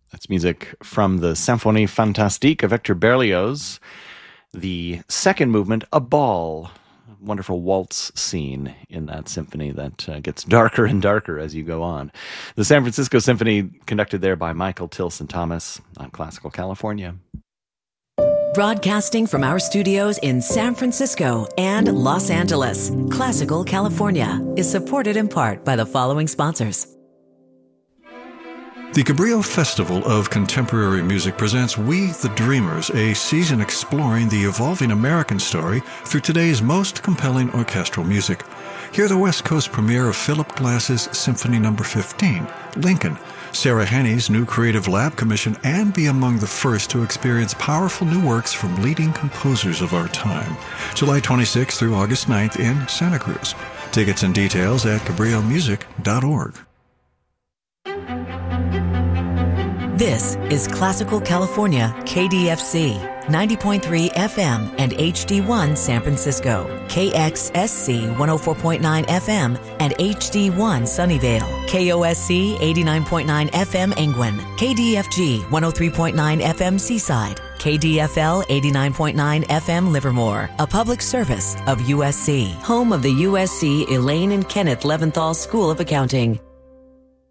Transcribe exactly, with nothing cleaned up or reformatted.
That's music from the Symphonie Fantastique of Hector Berlioz. The second movement, A Ball. Wonderful waltz scene in that symphony that uh, gets darker and darker as you go on. The San Francisco Symphony, conducted there by Michael Tilson Thomas on Classical California. Broadcasting from our studios in San Francisco and Los Angeles, Classical California is supported in part by the following sponsors. The Cabrillo Festival of Contemporary Music presents We the Dreamers, a season exploring the evolving American story through today's most compelling orchestral music. Hear the West Coast premiere of Philip Glass's Symphony Number fifteen, Lincoln, Sarah Henney's new Creative Lab commission, and be among the first to experience powerful new works from leading composers of our time. July twenty-sixth through August ninth in Santa Cruz. Tickets and details at cabrillo music dot org. This is Classical California, K D F C, ninety point three F M and H D one San Francisco, K X S C one oh four point nine F M and H D one Sunnyvale, K O S C eighty-nine point nine F M Angwin, K D F G one oh three point nine F M Seaside, K D F L eighty-nine point nine F M Livermore, a public service of U S C, home of the U S C Elaine and Kenneth Leventhal School of Accounting.